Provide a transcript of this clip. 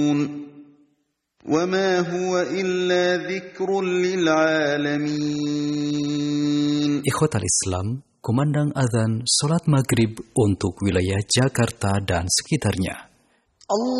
وما هو إلا ذكر للعالمين. Ikhwatal Islam, kumandang azan salat maghrib untuk wilayah Jakarta dan sekitarnya.